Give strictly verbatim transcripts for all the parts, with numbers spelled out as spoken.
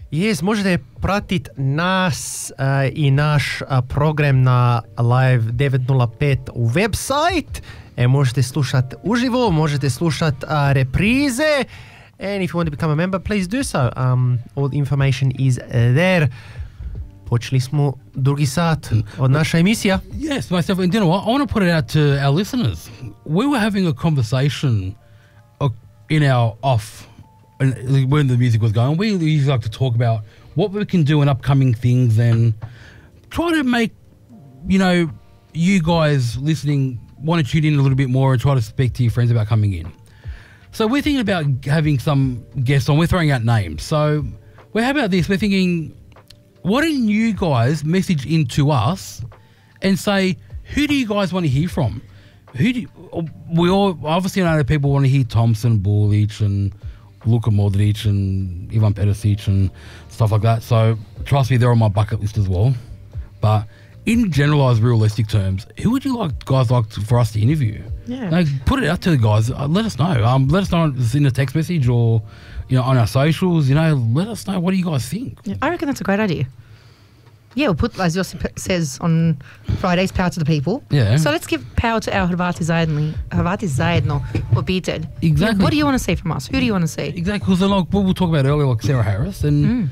Yes, možete pratiti nas uh, i naš uh, program na Live devet nula pet u website. E, možete slušati uživo, možete slušati uh, reprize. And if you want to become a member, please do so. Um, all the information is there. Počeli smo drugi sat od naša emisija. Yes, myself, and you know what? I want to put it out to our listeners. We were having a conversation uh, in our off, and when the music was going. We usually like to talk about what we can do in upcoming things and try to make, you know, you guys listening want to tune in a little bit more and try to speak to your friends about coming in. So we're thinking about having some guests on. We're throwing out names. So well, how about this? We're thinking, why don't you guys message in to us and say, who do you guys want to hear from? Who do you, we all obviously know that people want to hear Thompson, Bulic and Luka Modric and Ivan Perisic and stuff like that. So trust me, they're on my bucket list as well. But in generalised, realistic terms, who would you like guys like to, for us to interview? Yeah. Like, put it out to the guys. Uh, let us know. Um, let us know in a text message or, you know, on our socials. You know, let us know. What do you guys think? Yeah, I reckon that's a great idea. Yeah, we'll put, as Josip says on Fridays, power to the people. Yeah. So let's give power to our Hrvati zajedno, Hrvati zajedno obitelj. Exactly. What do you want to see from us? Who do you want to see? Exactly. Because like what we talked about earlier, like Sarah Harris and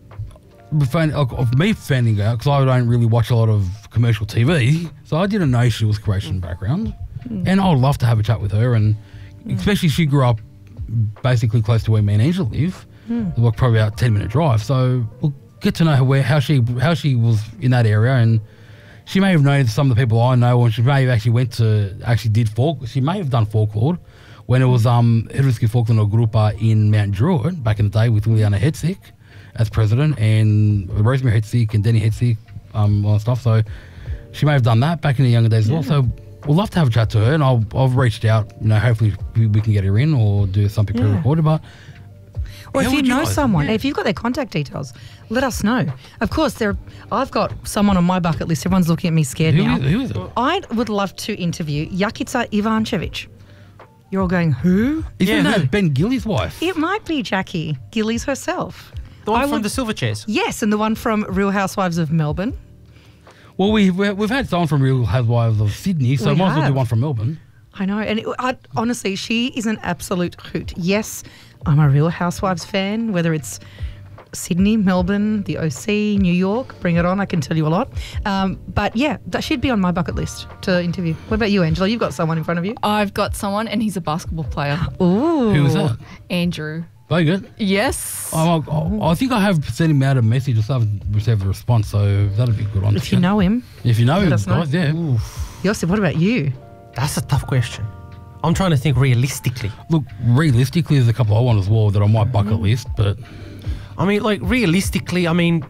mm. fan, like, of me finding out, because I don't really watch a lot of commercial T V, so I didn't know she was Croatian background. Mm. And I would love to have a chat with her, and mm. especially she grew up basically close to where me and Angela live, mm. like probably about a ten minute drive. So we'll get to know her, where how she how she was in that area, and she may have known some of the people I know, or she may have actually went to actually did folk. She may have done folklore when it was um Hrvatski folklorna grupa in Mount Druitt back in the day with Liljana Hetzig as president and Rosemary Hetzig and Denny Hetzig, um all that stuff. So she may have done that back in the younger days yeah. as well. So we'll love to have a chat to her, and I'll, I've reached out, you know, hopefully we, we can get her in or do something yeah. pre-recorded. But or if you know you someone, yeah. if you've got their contact details, let us know. Of course, there. I've got someone on my bucket list. Everyone's looking at me scared who now. Is, who is it? I would love to interview Jakica Ivančević. You're all going, who? Isn't Yeah, that who? Ben Gilly's wife? It might be Jackie Gillies herself. The one I from would- the Silverchairs. Yes, and the one from Real Housewives of Melbourne. Well, we've we've had someone from Real Housewives of Sydney, so We might as well have. do one from Melbourne. I know, and it, I, honestly, she is an absolute hoot. Yes, I'm a Real Housewives fan, whether it's Sydney, Melbourne, the O C, New York, bring it on, I can tell you a lot. Um, but yeah, that should be on my bucket list to interview. What about you, Angela? You've got someone in front of you? I've got someone, and he's a basketball player. Ooh. Who was that? Andrew. Very good. Yes. Oh, I, I think I have sent him out a message. I still haven't received a response, so that'd be a good one. If you know him. If you know him, us know. guys, yeah. Josip, what about you? That's a tough question. I'm trying to think realistically. Look, realistically, there's a couple I want as well that are on my bucket list, but I mean, like, realistically, I mean,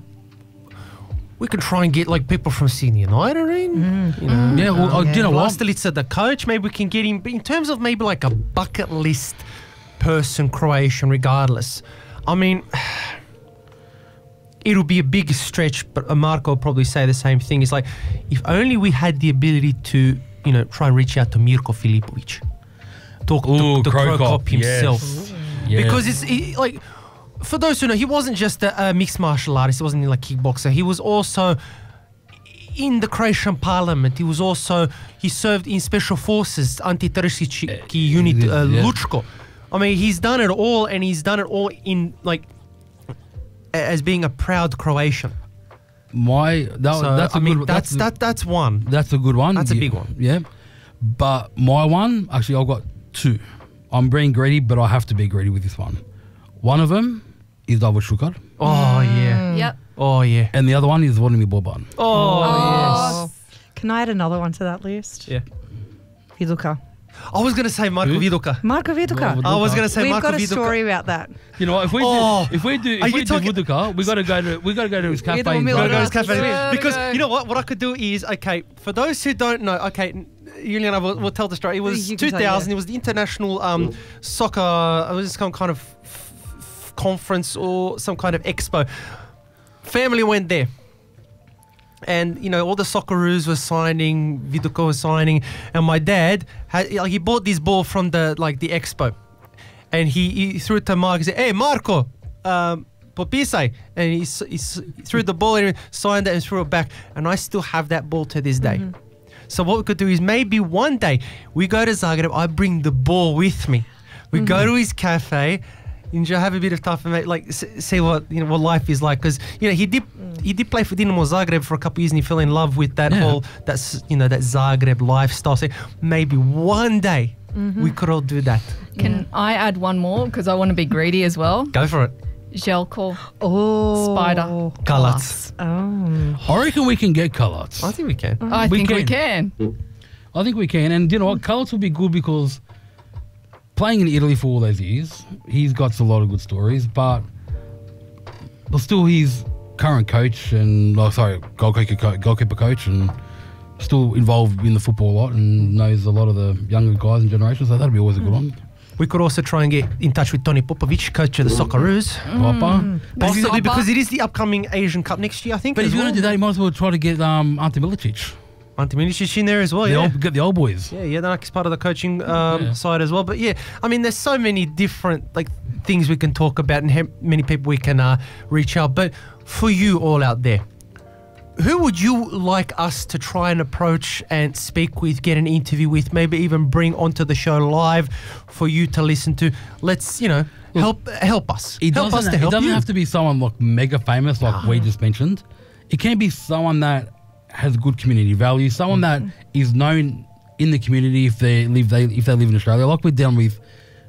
we could try and get, like, people from Sydney United in. Mm. You know, yeah, well, um, uh, do you know what? Vlastelica, the coach, maybe we can get him. But in terms of maybe, like, a bucket list person, Croatian, regardless, I mean, it'll be a big stretch, but Marko will probably say the same thing. It's like, if only we had the ability to, you know, try and reach out to Mirko Filipovic. Talk Ooh, to, to Krokop, Krokop himself. yes. Yeah. Because it's he, like, for those who know, he wasn't just a, a mixed martial artist. He wasn't like kickboxer. He was also in the Croatian parliament. He was also, he served in special forces, anti-terrorist unit, uh, yeah. Lučko. I mean, he's done it all, and he's done it all in, like, as being a proud Croatian. my that, So, that's a I mean, good that's, that's that, that's one. that's a good one. That's a yeah, big one. Yeah, but my one, actually, I've got two. I'm being greedy, but I have to be greedy with this one. One of them is Davor Šuker, Oh, yeah. Yep. Oh, yeah. and the other one is Vladimir Boban. Oh, Oh. Can I add another one to that list? yes. Yeah. Viduka. I was going to say Marko Who? Viduka. Marko Viduka. Well, I was going to say We've Marko got a Viduka. story about that. You know what? If we Oh. do, if we do, Are if you we talking- do Vuduka, we got to go to we got to go to his cafe. Either in we'll Gotta go to Zagreb. his cafe. Yeah. Because Gotta go. you know what? What I could do is, okay, for those who don't know, okay, Juliana will, will tell the story. It was You can tell, two thousand. yeah. It was the international um, soccer. It was some kind of f- f- conference or some kind of expo. Family went there. And, you know, all the Socceroos were signing, Viduka was signing, and my dad, had, like, he bought this ball from the, like, the expo. And he, he threw it to Mark. He said, hey, Marko, um, Popisaj, and he, s- he s- threw the ball and signed it and threw it back, and I still have that ball to this day. So what we could do is maybe one day we go to Zagreb, I bring the ball with me. We go to his cafe, enjoy, have a bit of time, and make, like s- see what you know what life is like. Because you know he did he did play for Dinamo Zagreb for a couple of years, and he fell in love with that Yeah. whole that's you know that Zagreb lifestyle. So maybe one day we could all do that. Can I add one more because I want to be greedy as well? Go for it. Jelko. Oh. Spider. Kalats. Oh. I reckon we can get Kalats. I think we can. I We think we can. can. I think we can. And you know what? Kalats will be good because playing in Italy for all those years, he's got a lot of good stories, but but still he's current coach and, oh, sorry, goalkeeper, co- goalkeeper coach and still involved in the football a lot and knows a lot of the younger guys and generations, so that'll be always a good one. We could also try and get in touch with Tony Popovic, coach of the Socceroos. Papa. Possibly Papa. because it is the upcoming Asian Cup next year, I think. But as if you're going to well. do that, you might as well try to get um, Ante Milicic. Ante Milicic in there as well, The yeah. old, get the old boys. Yeah, yeah, that's part of the coaching um, Yeah. side as well. But yeah, I mean, there's so many different like things we can talk about and how many people we can uh, reach out. But for you all out there, who would you like us to try and approach and speak with, get an interview with, maybe even bring onto the show live for you to listen to? Let's, you know, help help us. It help us doesn't, to it help doesn't you. have to be someone like mega famous like we just mentioned. It can be someone that has good community value, someone that is known in the community if they live they if they live in Australia, like we've done with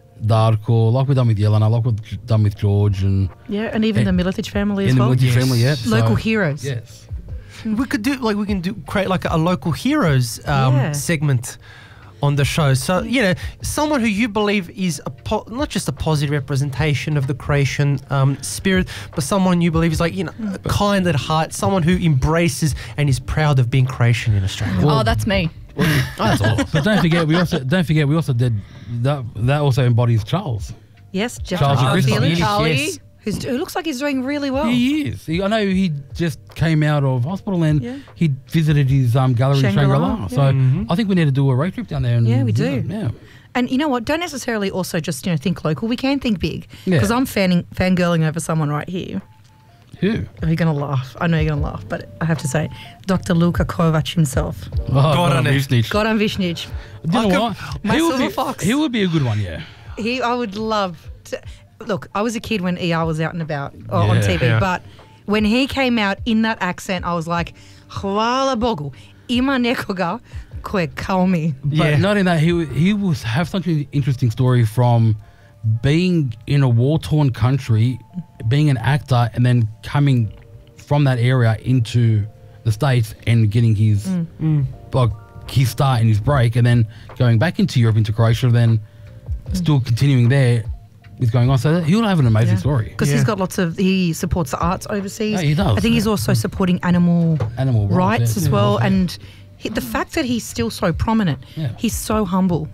Darko, like we've done with Jelena, like we've done with George and Yeah, and even And- the Miletic family as in the well. military Yes. family, yeah. Local So, heroes. Yes. We could do like we can do create like a, local heroes um, Yeah. segment on the show. So you know, someone who you believe is a po- not just a positive representation of the Croatian um, spirit, but someone you believe is like you know kind at heart, someone who embraces and is proud of being Croatian in Australia. Oh, that's me. Oh, that's all. But don't forget we also don't forget we also did that that also embodies Charles. Yes, Jeff Charles Charles Christoph. Felix, Charlie. Yes. who's, who looks like he's doing really well. He is. He, I know he just came out of hospital and Yeah. he visited his um, gallery in Shangri-La, Shangri-La. yeah. So Mhm. I think we need to do a road trip down there. And Yeah, we visit. do. Yeah. And you know what? Don't necessarily also just you know think local. We can think big. Yeah. Because I'm fanning, fangirling over someone right here. Who? Oh, you're going to laugh. I know you're going to laugh, but I have to say, Doctor Luka Kovac himself. Oh, Goran Visnic. Goran Visnic. Do you know what? my He would silver be, fox. He would be a good one, yeah. He, I would love to. Look, I was a kid when E R was out and about uh, on Yeah. T V, Yeah. but when he came out in that accent, I was like, hvala Bogu, ima nekoga koje kao mi. But Yeah. not in that, he would- he will have such an interesting story from being in a war-torn country, being an actor, and then coming from that area into the States and getting his like his start and his break, and then going back into Europe, into Croatia, then still continuing there with going on. So he'll have an amazing story. Because Yeah. he's got lots of, he supports the arts overseas. Yeah, he does. I think he's also supporting animal, Animal rights, rights yeah. as Yeah. well. And he, the fact that he's still so prominent, Yeah. he's so humble.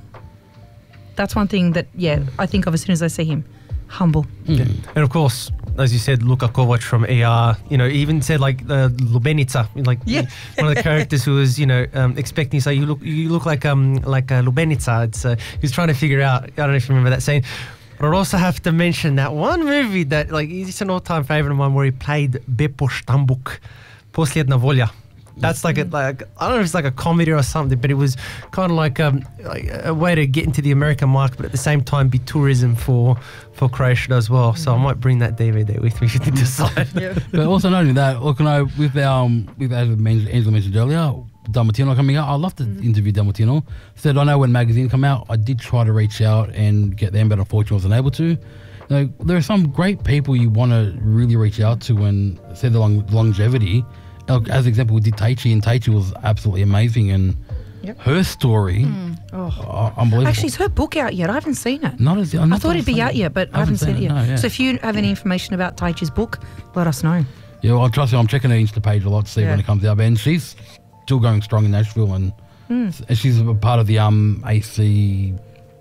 That's one thing that, yeah, I think of as soon as I see him. Humble. Mm. And of course, as you said, Luka Kovac from E R, you know, he even said like uh, Lubenica, like Yeah. one of the characters who was, you know, um, expecting, so you look you look like um like uh, Lubenica. It's uh, he was trying to figure out, I don't know if you remember that scene. But I'd also have to mention that one movie that, like, it's an all-time favorite of mine where he played Bepo Štambuk, Posljedna volja. That's like a, like, I don't know if it's like a comedy or something, but it was kind of like, um, like a way to get into the American market, but at the same time be tourism for for Croatia as well. So I might bring that D V D with me if you decide. But also noting that, look, you know, with our, um, with as Angela mentioned earlier, Dalmatino coming out, I'd love to interview Dalmatino. Said, I know when magazine come out, I did try to reach out and get them, but unfortunately wasn't able to. You know, there are some great people you want to really reach out to and say the long, longevity. Like, as example, we did Taichi, and Taichi was absolutely amazing, and Yep. her story, Oh. uh, unbelievable. Actually, is her book out yet? I haven't seen it. not as, I thought it'd be out yet, but I haven't seen it yet. No, yeah. So if you have any information about Taichi's book, let us know. Yeah, well, trust me, I'm checking her Insta page a lot to see Yeah. when it comes out. And she's still going strong in Nashville, and, and she's a part of the um A C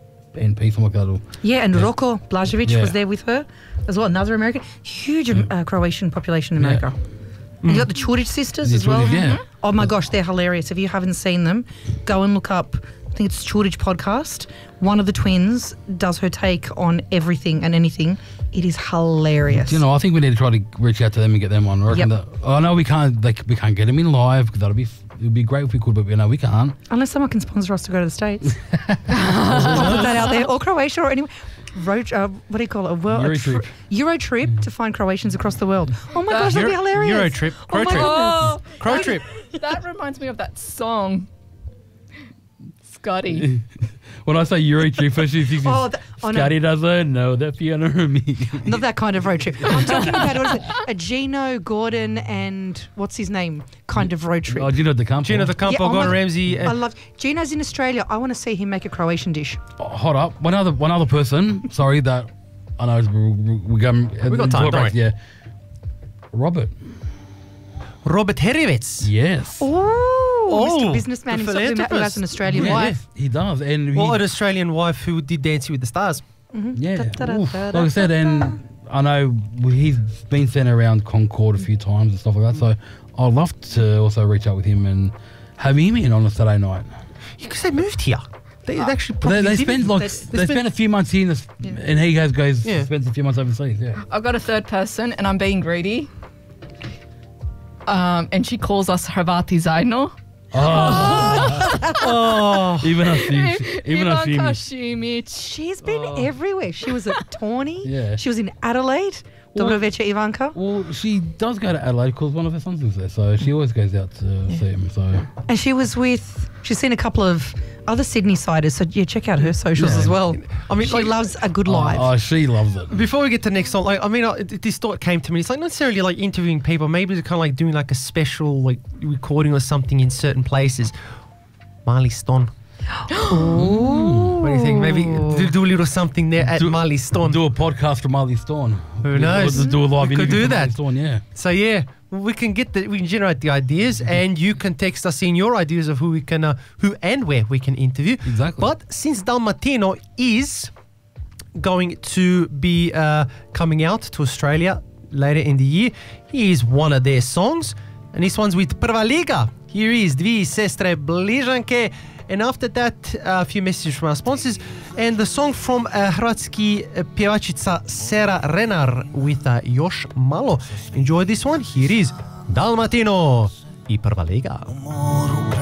N P, something like that. Yeah, and Roko Blažević Yeah. was there with her as well, another American. Huge uh, Croatian population in America. And you got the Čurić sisters The as well. Čurić, yeah. Oh my gosh, they're hilarious. If you haven't seen them, go and look up think it's Churich podcast. One of the twins does her take on everything and anything. It is hilarious. You know, I think we need to try to reach out to them and get them on. I reckon Yep. that, I know we can't, like, we can't get them in live because that'll be, it would be great if we could, but you know, we can't. Unless someone can sponsor us to go to the States. I'll put that out there. Or Croatia or anywhere. Road, uh, what do you call it? A world, Euro a tri- trip. Euro trip to find Croatians across the world. Oh my That- gosh, that'd be Euro- hilarious. Euro trip, Oh Crow my trip. goodness. Oh, Crow trip. that reminds me of that song. Scotty. When I say Euro trip, first she's thinking, Oh, th- oh, no. Scotty doesn't know that Fiona or me. Not that kind of road trip. I'm talking about what is it? A Gino, Gordon, and what's his name? Kind of road trip. Oh, Gino De Campo. Gino De Campo, Yeah, oh my Gordon God. Ramsay. I Uh, love Gino's in Australia. I want to see him make a Croatian dish. Oh, hold up. One other one other person, sorry, that I know we, we, we got, We got time, don't worry. Yeah. Robert. Robert Herjavec. Yes. Oh, Oh, Mister Businessman the himself who, ma- who has philanthropist. an Australian Yeah, wife. he does. And Well, he, an Australian wife who did Dancing with the Stars. yeah. Da-da-da-da-da-da. Oof. Like I said, and I know he's been sent around Concord a few times and stuff like that, so I'd love to also reach out with him and have him in on a Saturday night. Because they moved here. They they actually But they, probably they did spend it. like They- they, they spend spend- a few months here, in this, and he goes goes Yeah. spends a few months overseas. Yeah. I've got a third person, and I'm being greedy. Um, and she calls us Hrvati zajedno. Oh, Even us, even us, Ivanka Simi. Šimić. She's been everywhere. She was at Tawny. Yeah. She was in Adelaide. Well- Dobro večer, Ivanka. Well, she does go to Adelaide because one of her sons lives there, so she always goes out to see him. So And she was with, she's seen a couple of other Sydney siders. So yeah, check out her socials Yeah. as well. I mean, she like- loves a good oh, live. oh, she loves it. before we get to the next song, like I mean, uh, th- this thought came to me. It's like not necessarily like interviewing people. Maybe it's kind of like doing like a special like recording or something in certain places. Marley Stone. Ooh. What do you think? Maybe do, do a little something there at Do- Marley Stone. Do a podcast from Marley Stone. Who knows? Do, do a live We could interview do from Marley that. Stone, yeah. So yeah, we can get the we can generate the ideas, and you can text us in your ideas of who we can, uh, who and where we can interview. Exactly. But since Dalmatino is going to be uh, coming out to Australia later in the year, here's one of their songs, and this one's with Prva Liga. Here is Dvi sestre bližanke. And after that, uh, a few messages from our sponsors, and the song from uh, hrvatski uh, pjevačica Sera Renar with uh, Još malo. Enjoy this one. Here is Dalmatino I Prva Liga.